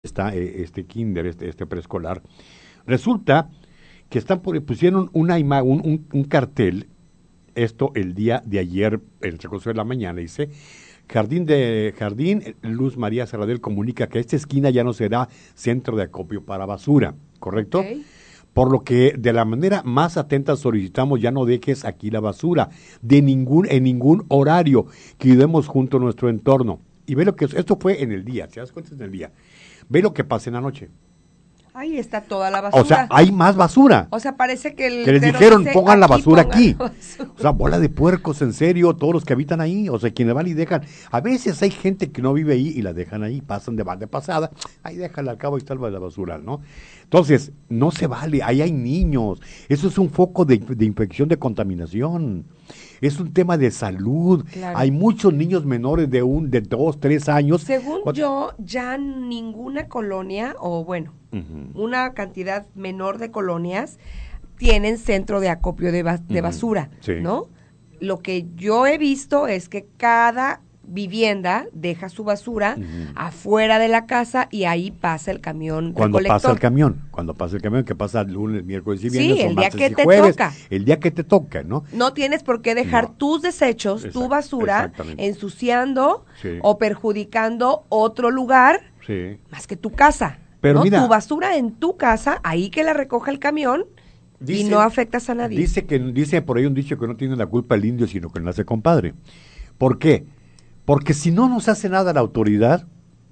está este kinder, este preescolar. Resulta que pusieron un cartel, esto el día de ayer, en el transcurso de la mañana, dice, Jardín Luz María Serradell comunica que esta esquina ya no será centro de acopio para basura, ¿correcto? Okay. Por lo que de la manera más atenta solicitamos ya no dejes aquí la basura, en ningún horario, que cuidemos junto a nuestro entorno. Y ve lo que esto fue en el día, ¿te das cuenta? En el día. Ve lo que pasa en la noche. Ahí está toda la basura. O sea, hay más basura. O sea, parece que les dijeron, dice, pongan la basura aquí. La basura. O sea, bola de puercos, en serio, todos los que habitan ahí. O sea, quienes van y dejan. A veces hay gente que no vive ahí y la dejan ahí, pasan de pasada. Ahí déjala al cabo y salva la basura, ¿no? Entonces, no se vale, ahí hay niños. Eso es un foco de infección, de contaminación. Es un tema de salud. Claro. Hay muchos niños menores de 2, 3 años. Según yo, ya ninguna colonia, o bueno, una cantidad menor de colonias tienen centro de acopio de basura, sí. ¿no? Lo que yo he visto es que cada vivienda deja su basura afuera de la casa y ahí pasa el camión cuando recolector. Cuando pasa el camión, que pasa lunes, miércoles y viernes, sí, o el día martes que y te jueves, toca. el día que te toca, ¿no? No tienes por qué dejar tus desechos, tu basura, ensuciando o perjudicando otro lugar más que tu casa. Pero ¿no? mira, tu basura en tu casa, ahí que la recoja el camión y no afectas a nadie. Dice por ahí un dicho que no tiene la culpa el indio, sino que nace compadre. ¿Por qué? Porque si no nos hace nada la autoridad,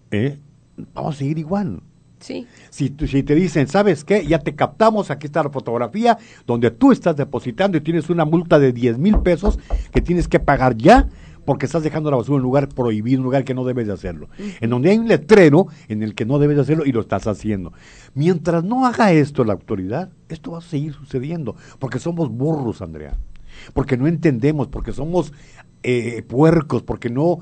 vamos a seguir igual. Sí. Si te dicen, ¿sabes qué? Ya te captamos, aquí está la fotografía, donde tú estás depositando y tienes una multa de 10,000 pesos que tienes que pagar ya, porque estás dejando la basura en un lugar prohibido, un lugar que no debes de hacerlo. En donde hay un letrero en el que no debes de hacerlo y lo estás haciendo. Mientras no haga esto la autoridad, esto va a seguir sucediendo, porque somos burros, Andrea. Porque no entendemos, porque somos puercos, porque no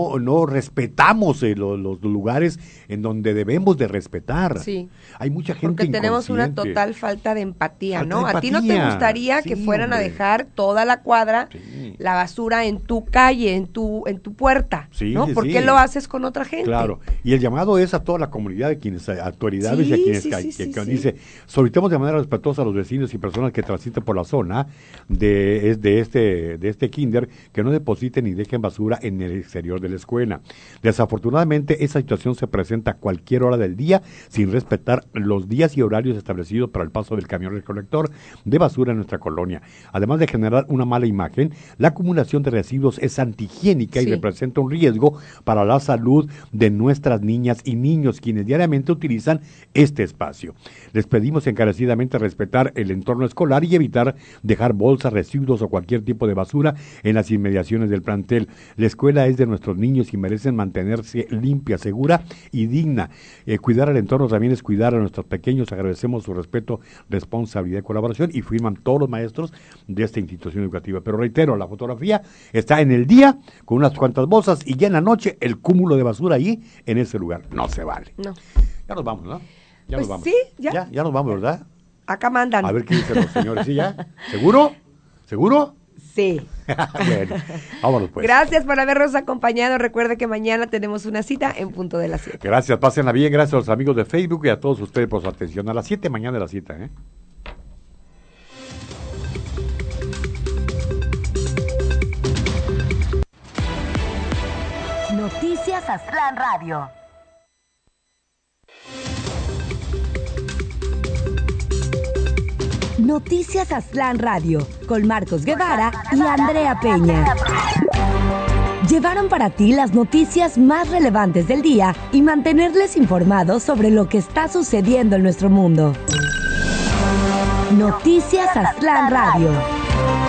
respetamos los lugares en donde debemos de respetar. Sí. Hay mucha gente porque tenemos una total falta de empatía, ¿no? A ti no te gustaría que fueran a dejar toda la cuadra, la basura en tu calle, en tu puerta, ¿no? ¿Por qué lo haces con otra gente? Claro, y el llamado es a toda la comunidad, de quienes autoridades y a quienes dice, solicitamos de manera respetuosa a los vecinos y personas que transiten por la zona de este kinder que no depositen y dejen basura en el exterior de la escuela. Desafortunadamente, esa situación se presenta a cualquier hora del día sin respetar los días y horarios establecidos para el paso del camión recolector de basura en nuestra colonia. Además de generar una mala imagen, la acumulación de residuos es antihigiénica y representa un riesgo para la salud de nuestras niñas y niños, quienes diariamente utilizan este espacio. Les pedimos encarecidamente respetar el entorno escolar y evitar dejar bolsas, residuos o cualquier tipo de basura en las inmediaciones del plantel. La escuela es de nuestros niños y merecen mantenerse limpia, segura y digna. Cuidar el entorno también es cuidar a nuestros pequeños. Agradecemos su respeto, responsabilidad y colaboración, y firman todos los maestros de esta institución educativa. Pero reitero, la fotografía está en el día con unas cuantas bolsas y ya en la noche el cúmulo de basura ahí en ese lugar. No se vale. No. Ya nos vamos, ¿no? Ya pues nos vamos. Sí, ya. Ya nos vamos, ¿verdad? Acá mandan. A ver qué dicen los señores. ¿Sí ya? ¿Seguro? ¿Seguro? Sí. Bueno, vámonos pues. Gracias por habernos acompañado. Recuerde que mañana tenemos una cita en punto de las 7. Gracias, pásenla bien. Gracias a los amigos de Facebook y a todos ustedes por su atención. A las 7 mañana de la cita, Noticias Aztlán Radio. Noticias Aztlán Radio, con Marcos Guevara y Andrea Peña. Llevaron para ti las noticias más relevantes del día y mantenerles informados sobre lo que está sucediendo en nuestro mundo. Noticias Aztlán Radio.